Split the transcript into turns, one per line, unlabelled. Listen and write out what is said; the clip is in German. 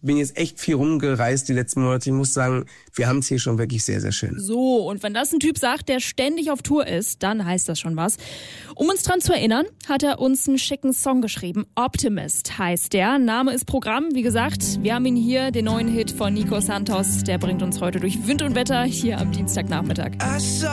bin jetzt echt viel rumgereist die letzten Monate. Ich muss sagen, wir haben es hier schon wirklich sehr, sehr schön.
So, und wenn das ein Typ sagt, der ständig auf Tour ist, dann heißt das schon was. Um uns dran zu erinnern, hat er uns einen schicken Song geschrieben. Optimist heißt der. Name ist Programm. Wie gesagt, wir haben ihn hier, den neuen Hit von Nico Santos. Der bringt uns heute durch Wind und Wetter hier am Dienstagnachmittag.